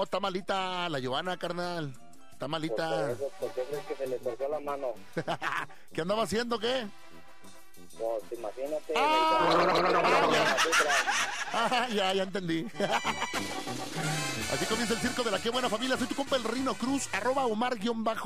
está malita la Giovanna, carnal. Está malita. ¿Por qué crees que se le torció la mano? ¿Qué andaba haciendo, qué? Pues imagínate. Ya entendí. Así comienza el circo de la Qué Buena Familia. Soy tu compa el Rino Cruz, @Omar_